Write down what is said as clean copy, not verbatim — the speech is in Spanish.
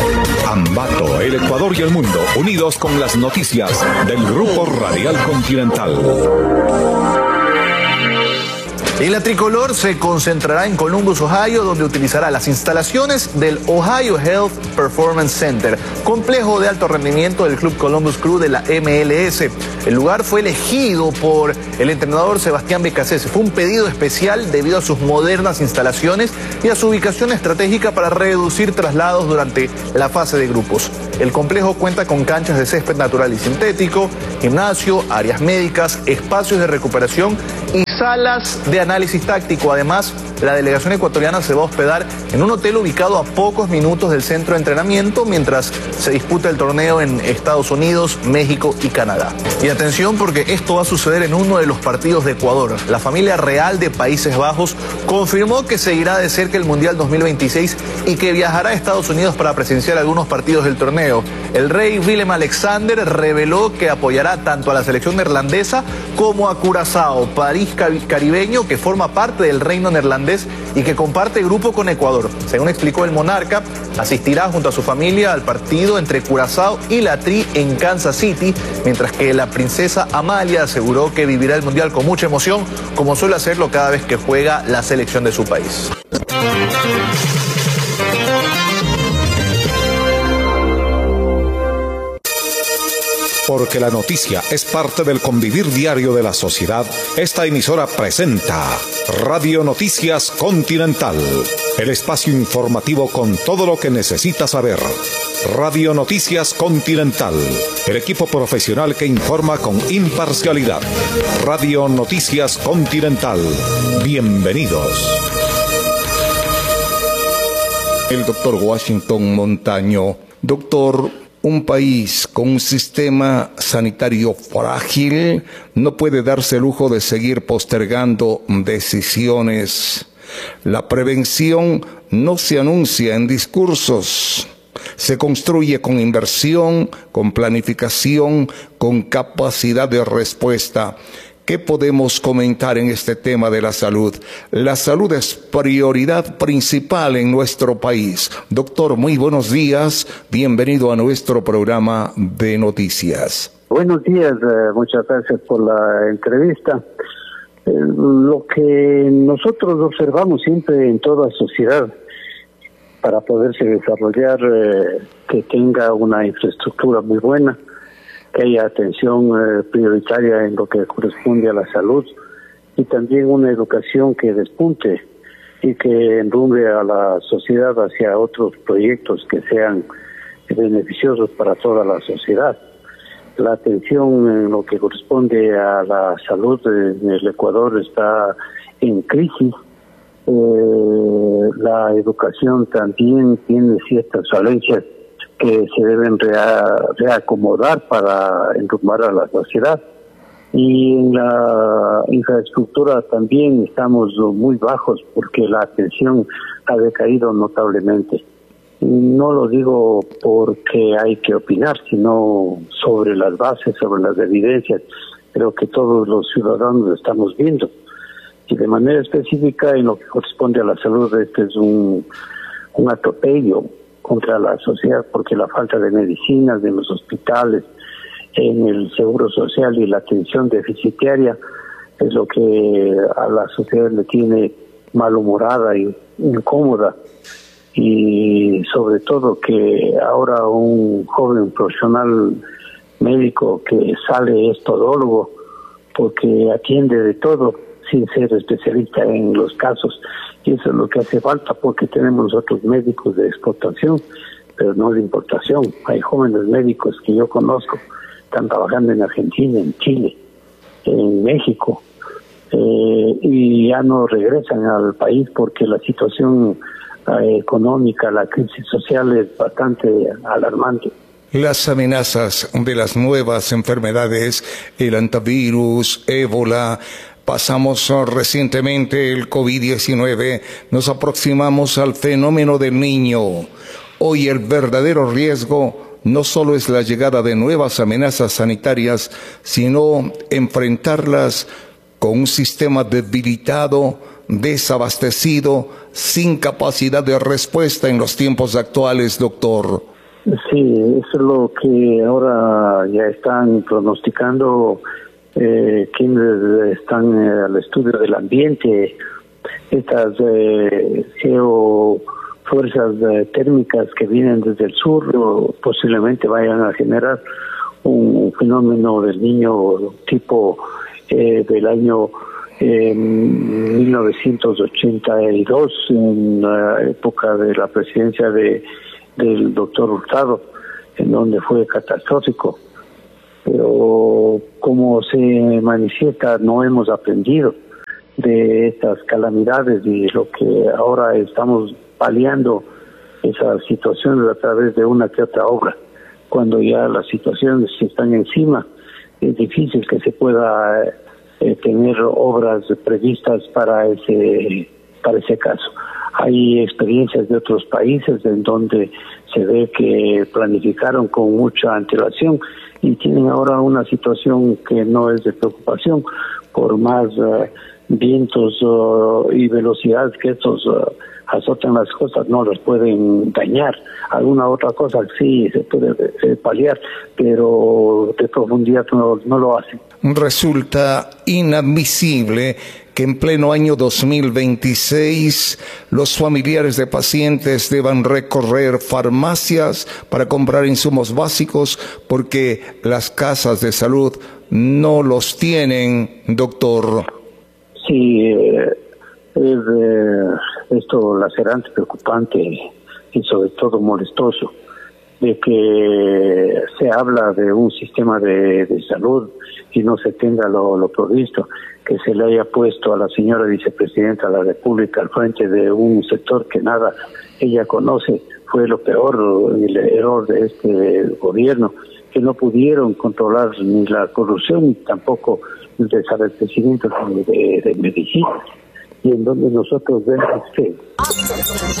Ambato, el Ecuador y el mundo, unidos con las noticias del Grupo Radial Continental. Y la tricolor se concentrará en Columbus, Ohio, donde utilizará las instalaciones del Ohio Health Performance Center, complejo de alto rendimiento del Club Columbus Crew de la MLS. El lugar fue elegido por el entrenador Sebastián Becasese. Fue un pedido especial debido a sus modernas instalaciones y a su ubicación estratégica para reducir traslados durante la fase de grupos. El complejo cuenta con canchas de césped natural y sintético, gimnasio, áreas médicas, espacios de recuperación y salas de análisis táctico. Además, la delegación ecuatoriana se va a hospedar en un hotel ubicado a pocos minutos del centro de entrenamiento mientras se disputa el torneo en Estados Unidos, México y Canadá. Y atención, porque esto va a suceder en uno de los partidos de Ecuador. La familia real de Países Bajos confirmó que seguirá de cerca el Mundial 2026 y que viajará a Estados Unidos para presenciar algunos partidos del torneo. El rey Willem Alexander reveló que apoyará tanto a la selección neerlandesa como a Curazao, país caribeño que forma parte del reino neerlandés y que comparte grupo con Ecuador. Según explicó el monarca, asistirá junto a su familia al partido entre Curazao y la Tri en Kansas City, mientras que la princesa Amalia aseguró que vivirá el Mundial con mucha emoción, como suele hacerlo cada vez que juega la selección de su país. Porque la noticia es parte del convivir diario de la sociedad, esta emisora presenta Radio Noticias Continental, el espacio informativo con todo lo que necesitas saber. Radio Noticias Continental, el equipo profesional que informa con imparcialidad. Radio Noticias Continental, bienvenidos. El doctor Washington Montaño. Doctor, un país con un sistema sanitario frágil no puede darse el lujo de seguir postergando decisiones. La prevención no se anuncia en discursos. Se construye con inversión, con planificación, con capacidad de respuesta. ¿Qué podemos comentar en este tema de la salud? La salud es prioridad principal en nuestro país. Doctor, muy buenos días. Bienvenido a nuestro programa de noticias. Buenos días, muchas gracias por la entrevista. Lo que nosotros observamos siempre en toda sociedad, para poderse desarrollar, que tenga una infraestructura muy buena, que haya atención prioritaria en lo que corresponde a la salud y también una educación que despunte y que enrumbe a la sociedad hacia otros proyectos que sean beneficiosos para toda la sociedad. La atención en lo que corresponde a la salud en el Ecuador está en crisis. La educación también tiene ciertas falencias que se deben reacomodar para enrumbar a la sociedad. Y en la infraestructura también estamos muy bajos porque la atención ha decaído notablemente. No lo digo porque hay que opinar, sino sobre las bases, sobre las evidencias. Creo que todos los ciudadanos lo estamos viendo. Y de manera específica, en lo que corresponde a la salud, este es un atropello contra la sociedad, porque la falta de medicinas en los hospitales, en el seguro social y la atención deficitaria es lo que a la sociedad le tiene malhumorada y incómoda. Y sobre todo que ahora un joven profesional médico que sale es todólogo, porque atiende de todo sin ser especialista en los casos, y eso es lo que hace falta, porque tenemos nosotros médicos de exportación, pero no de importación. Hay jóvenes médicos que yo conozco, están trabajando en Argentina, en Chile, en México, y ya no regresan al país porque la situación económica, la crisis social es bastante alarmante. Las amenazas de las nuevas enfermedades, el antivirus, ébola, pasamos recientemente el COVID-19, nos aproximamos al fenómeno del niño. Hoy el verdadero riesgo no solo es la llegada de nuevas amenazas sanitarias, sino enfrentarlas con un sistema debilitado, desabastecido, sin capacidad de respuesta en los tiempos actuales, doctor. Sí, eso es lo que ahora ya están pronosticando quienes están al estudio del ambiente. Estas fuerzas térmicas que vienen desde el sur posiblemente vayan a generar un fenómeno del Niño tipo del año 1982, en la época de la presidencia del doctor Hurtado, en donde fue catastrófico. Pero como se manifiesta, no hemos aprendido de estas calamidades y lo que ahora estamos paliando esas situaciones a través de una que otra obra. Cuando ya las situaciones están encima, es difícil que se pueda tener obras previstas para ese caso. Hay experiencias de otros países en donde se ve que planificaron con mucha antelación y tienen ahora una situación que no es de preocupación por más vientos y velocidades que estos azotan las cosas, no las pueden dañar. Alguna otra cosa sí se puede paliar, pero de profundidad no lo hacen. Resulta inadmisible que en pleno año 2026 los familiares de pacientes deban recorrer farmacias para comprar insumos básicos porque las casas de salud no los tienen, doctor. Sí, es esto lacerante, preocupante y sobre todo molestoso, de que se habla de un sistema de salud y no se tenga lo provisto, que se le haya puesto a la señora vicepresidenta de la República al frente de un sector que nada ella conoce. Fue lo peor, el error de este gobierno, que no pudieron controlar ni la corrupción ni tampoco el desabastecimiento de medicinas, y en donde nosotros vemos que